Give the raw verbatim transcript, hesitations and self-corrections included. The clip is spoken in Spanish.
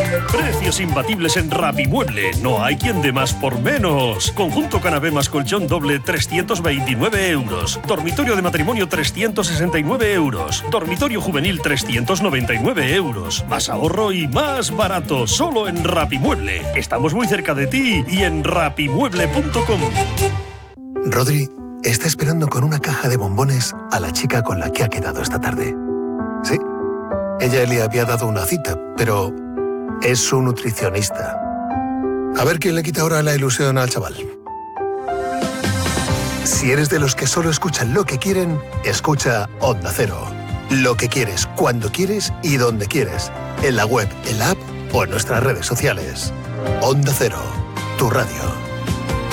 Precios imbatibles en Rapimueble. No hay quien dé más por menos. Conjunto canapé más colchón doble, trescientos veintinueve euros. Dormitorio de matrimonio, trescientos sesenta y nueve euros. Dormitorio juvenil, trescientos noventa y nueve euros. Más ahorro y más barato. Solo en Rapimueble. Estamos muy cerca de ti y en rapimueble punto com. Rodri está esperando con una caja de bombones a la chica con la que ha quedado esta tarde. Sí, ella le había dado una cita, pero es su nutricionista. A ver quién le quita ahora la ilusión al chaval. Si eres de los que solo escuchan lo que quieren, escucha Onda Cero. Lo que quieres, cuando quieres y donde quieres. En la web, en la app o en nuestras redes sociales. Onda Cero, tu radio.